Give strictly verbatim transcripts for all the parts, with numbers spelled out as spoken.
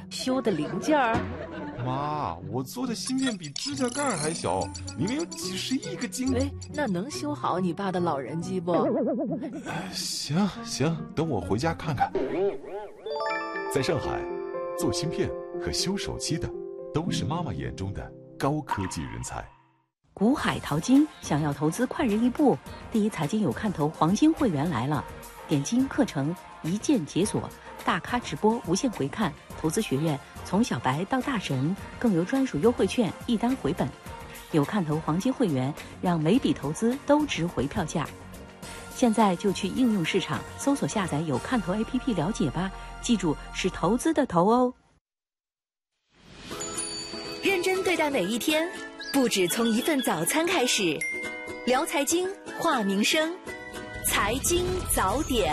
修的零件儿。 妈，我做的芯片比指甲盖还小，里面有几十亿个晶。 哎，那能修好你爸的老人机不？ 行行，等我回家看看。 在上海，做芯片和修手机的都是妈妈眼中的高科技人才。 股海淘金，想要投资快人一步，第一财经有看头黄金会员来了，点金课程一键解锁，大咖直播无限回看，投资学院从小白到大神，更有专属优惠券一单回本。有看头黄金会员，让每笔投资都值回票价。现在就去应用市场搜索下载有看头 A P P 了解吧，记住是投资的投哦。 认真对待每一天，不止从一份早餐开始。聊财经，话民生，财经早点。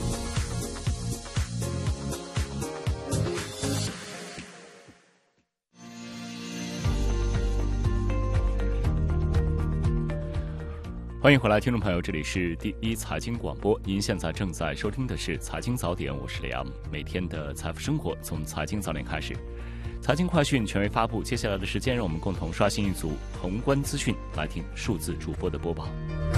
欢迎回来，听众朋友，这里是第一财经广播，您现在正在收听的是财经早点，我是李阳。每天的财富生活从财经早点开始，财经快讯权威发布，接下来的时间让我们共同刷新一组宏观资讯，来听数字主播的播报。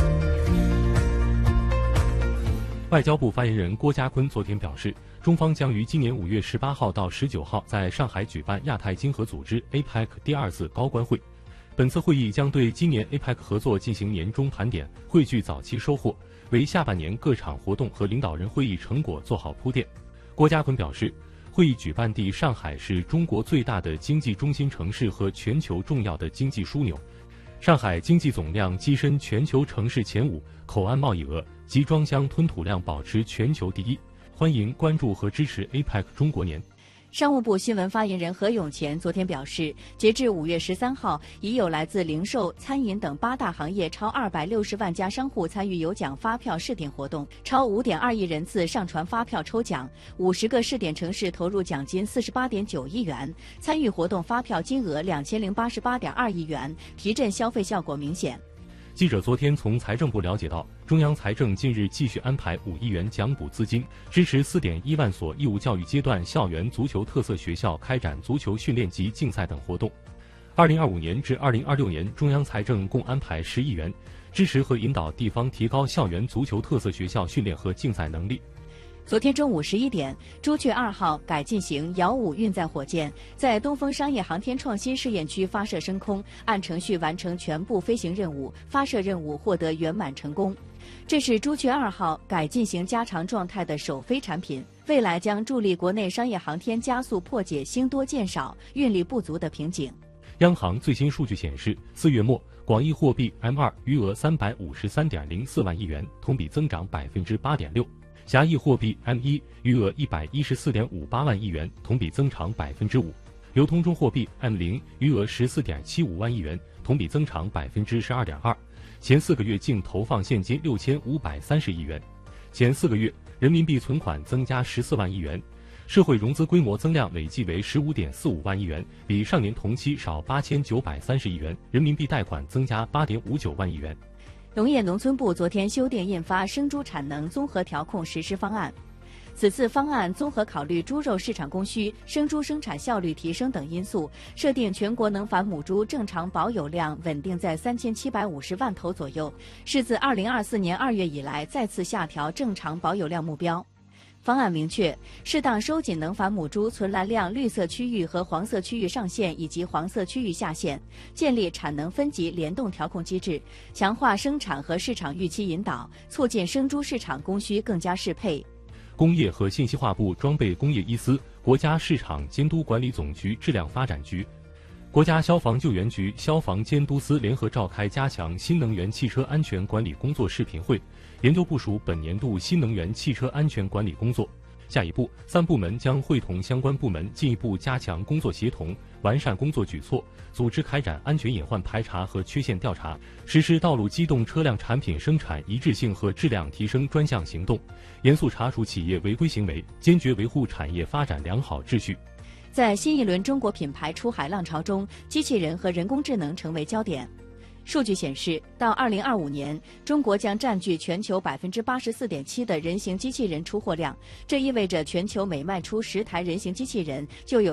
外交部发言人郭家坤昨天表示，中方将于今年五月十八号到十九号在上海举办亚太经合组织 A P E C 第二次高官会。本次会议将对今年 A P E C 合作进行年终盘点，汇聚早期收获，为下半年各场活动和领导人会议成果做好铺垫。郭家坤表示，会议举办地上海是中国最大的经济中心城市和全球重要的经济枢纽，上海经济总量跻身全球城市前五，口岸贸易额及装箱吞吐量保持全球第一。欢迎关注和支持 A P E C 中国年。 商务部新闻发言人何永乾昨天表示，截至五月十三号，已有来自零售、餐饮等八大行业超二百六十万家商户参与有奖发票试点活动，超五点二亿人次上传发票抽奖，五十个试点城市投入奖金四十八点九亿元，参与活动发票金额两千零八十八点二亿元，提振消费效果明显。 记者昨天从财政部了解到，中央财政近日继续安排五亿元奖补资金，支持四点一万所义务教育阶段校园足球特色学校开展足球训练及竞赛等活动。二零二五年至二零二六年，中央财政共安排十亿元，支持和引导地方提高校园足球特色学校训练和竞赛能力。 昨天中午十一点，朱雀二号改进型遥五运载火箭在东风商业航天创新试验区发射升空，按程序完成全部飞行任务，发射任务获得圆满成功。这是朱雀二号改进型加长状态的首飞产品，未来将助力国内商业航天加速破解星多箭少、运力不足的瓶颈。 央行最新数据显示，四月末广义货币 M 二 余额三百五十三点零四万亿元，同比增长百分之八点六。狭义货币 M 一 余额一百一十四点五八万亿元，同比增长百分之五；流通中货币 M 零 余额十四点七五万亿元，同比增长百分之十二点二。前四个月净投放现金六千五百三十亿元。前四个月人民币存款增加十四万亿元，社会融资规模增量累计为十五点四五万亿元，比上年同期少八千九百三十亿元。人民币贷款增加八点五九万亿元。 农业农村部昨天修订印发生猪产能综合调控实施方案，此次方案综合考虑猪肉市场供需、生猪生产效率提升等因素，设定全国能繁母猪正常保有量稳定在三千七百五十万头左右，是自二零二四年二月以来再次下调正常保有量目标。方案明确，适当收紧能繁母猪存栏量绿色区域和黄色区域上限以及黄色区域下限，建立产能分级联动调控机制，强化生产和市场预期引导，促进生猪市场供需更加适配。 工业和信息化部装备工业一司、国家市场监督管理总局质量发展局、国家消防救援局消防监督司联合召开加强新能源汽车安全管理工作视频会，研究部署本年度新能源汽车安全管理工作。下一步，三部门将会同相关部门进一步加强工作协同，完善工作举措，组织开展安全隐患排查和缺陷调查，实施道路机动车辆产品生产一致性和质量提升专项行动，严肃查处企业违规行为，坚决维护产业发展良好秩序。 在新一轮中国品牌出海浪潮中，机器人和人工智能成为焦点。数据显示，到二零二五年，中国将占据全球百分之八十四点七的人形机器人出货量，这意味着全球每卖出十台人形机器人，就有